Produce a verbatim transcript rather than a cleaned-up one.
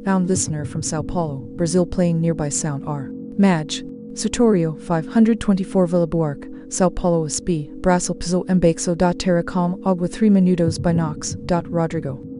Found listener from Sao Paulo, Brazil playing nearby sound R. Maj. Sutorio, five hundred twenty-four Vila Buarque, Sao Paulo S B, Brasil Piso Embexo. Terra com Agua three minutos by Nox. Rodrigo.